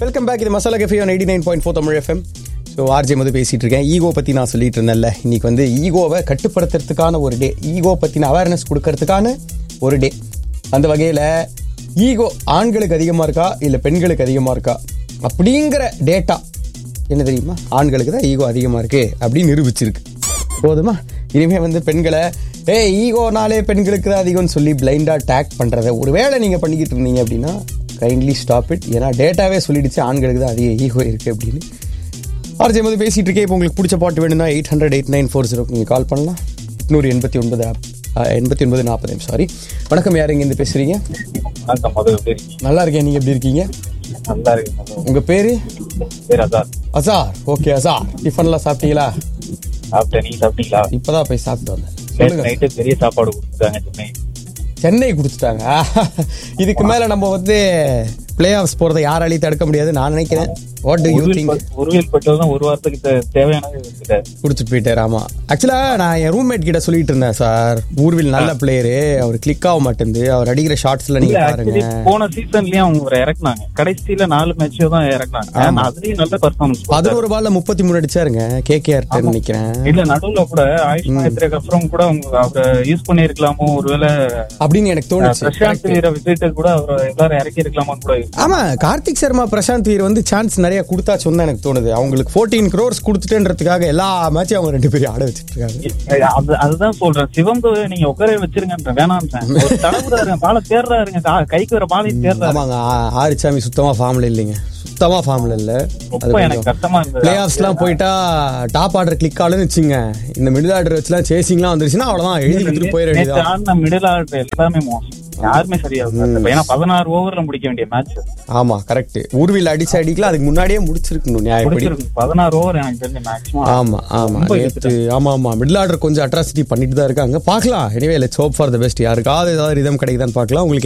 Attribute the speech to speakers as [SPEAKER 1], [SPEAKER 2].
[SPEAKER 1] Welcome back. இது masala cafe on 89.4 Tamil FM. So RJ மது பேசிகிட்டு இருக்கேன். ஈகோ பற்றி நான் சொல்லிட்டு இருந்தேன்ல, இன்றைக்கி வந்து ஈகோவை கட்டுப்படுத்துறதுக்கான ஒரு டே, ஈகோ பற்றின அவேர்னஸ் கொடுக்கறதுக்கான ஒரு டே. அந்த வகையில் ஈகோ ஆண்களுக்கு அதிகமாக இருக்கா இல்லை பெண்களுக்கு அதிகமாக இருக்கா அப்படிங்கிற டேட்டா என்ன தெரியுமா? ஆண்களுக்கு தான் ஈகோ அதிகமாக இருக்குது அப்படின்னு நிரூபிச்சிருக்கு. போதுமா? இனிமேல் வந்து பெண்களை ஈகோனாலே பெண்களுக்கு தான் அதிகம்னு சொல்லி பிளைண்டாக டேக் பண்ணுறத ஒருவேளை நீங்கள் பண்ணிக்கிட்டு இருந்தீங்க அப்படின்னா கைண்ட்லி ஸ்டாப் இட். ஏன்னா டேட்டாவே சொல்லிடுச்சு ஆண்களுக்கு தான் அதிக ஈகோ இருக்குது அப்படின்னு. ஆர்ஜே வந்து பேசிகிட்டு இருக்கேன். இப்போ உங்களுக்கு பிடிச்ச பாட்டு வேணும்னா 800-8940 நீங்கள் கால் பண்ணலாம். 889-40. சாரி. வணக்கம், யார் இங்கேருந்து பேசுகிறீங்க? நல்லா இருக்கேன், நீங்கள் எப்படி இருக்கீங்க? உங்கள் பேர்? அசார். ஓகே அசார், டிஃபன்லாம் சாப்பிட்டீங்களா? இப்போதான் போய் சாப்பிட்டு வந்தேன்.
[SPEAKER 2] பெரிய சாப்பாடு கொடுத்துட்டாங்க,
[SPEAKER 1] சென்னை கொடுத்துட்டாங்க. இதுக்கு மேல நம்ம வந்து பிளே ஆஃப்ஸ் போறதை யாராலையும் தடுக்க முடியாது நான் நினைக்கிறேன். What to you think?
[SPEAKER 2] ஒருவேல் Patil தான் ஒரு வாரத்துக்கு தேவையானது
[SPEAKER 1] குடிச்சிட்டு போயிட்டாரு. ஆமா, ஆக்சுவலா நான் என் ரூம்மேட் கிட்ட சொல்லிட்டு இருந்தேன், சார் ஊர்வில் நல்ல பிளேயரு, அவர் கிளிக் ஆக மாட்டேங்குது, அவர் அடிக்கிற ஷாட்ஸ்ல நீங்க பாருங்க.
[SPEAKER 2] போன சீசன்லயும் அவங்க இறக்குனாங்க, கடைசியில 4 மேட்ச் தான் இறக்குனாங்க. அதுலயும் நல்ல பெர்ஃபார்மன்ஸ்.
[SPEAKER 1] 11 பால்ல 33 அடிச்சாருங்க. KKR நினைக்கிறேன்.
[SPEAKER 2] இல்ல நடுவுல கூட ஆயுஷ்மான் அப்புறம் கூட அவங்க அவரை யூஸ் பண்ணி இருக்கலாமோ ஒருவேளை அப்படின்னு எனக்கு தோணுச்சு. பிரசாந்த் வீர விஜய்ட்ட கூட அவர் எல்லாரும் இறக்கி இருக்கலாமா கூட.
[SPEAKER 1] ஆமா, கார்த்திக் சர்மா பிரசாந்த் வீர் வந்து சான்ஸ் நிறைய கொடுத்தாச்சு தான் எனக்கு தோணுது. அவங்களுக்கு 14 crores கொடுத்துட்டேன்றதுக்காக எல்லா மேட்சும் அவங்க 2 பேரும் ஆட வச்சுட்டு இருக்காங்க.
[SPEAKER 2] அதுதான் சொல்றேன், சிவம் நீங்க உட்கார வச்சிருங்க வேணாம். பால தேர்றாருங்க, கைக்கு வர பாலையும் தேர்றாரு.
[SPEAKER 1] ஆமாங்க, ஆரிச்சாமி சுத்தமா ஃபார்ம்ல இல்லைங்க, சுத்தமா ஃபார்ம்ல இல்ல. பிளே ஆஃப்ஸ்லாம் போயிட்டா டாப் ஆர்டர் கிளிக் ஆளுன்னு வச்சுங்க, இந்த மிடில் ஆர்டர் வச்சுலாம் சேசிங்லாம் வந்துருச்சுன்னா அவ்வளவுதான், எழுதி கொடுத்துட்டு போயிட வேண்டியது.
[SPEAKER 2] மிடில் ஆர்டர் எல்லாமே மோசம், யாருமே சரியா. ஏன்னா 16 ஓவர்ல முடிக்க வேண்டிய மேட்ச்.
[SPEAKER 1] ஆமா கரெக்ட். ஊர்வில் அடிச்சு அடிக்கலாம், அதுக்கு முன்னாடியே முடிச்சிருக்கணும் நியாயப்படி.
[SPEAKER 2] 16 ஓவர் எனக்கு தெரிஞ்ச மேக்ஸிமம்.
[SPEAKER 1] ஆமா ஆமா ஆமா ஆமா மிடில் ஆர்டர் கொஞ்சம் அட்ராசிட்டி பண்ணிட்டு தான் இருக்காங்க. பார்க்கலாம். Anyway let's hope for the best. யாருக்காவது ஏதாவது ரிதம் கிடைக்குதான்னு பார்க்கலாம். உங்களுக்கு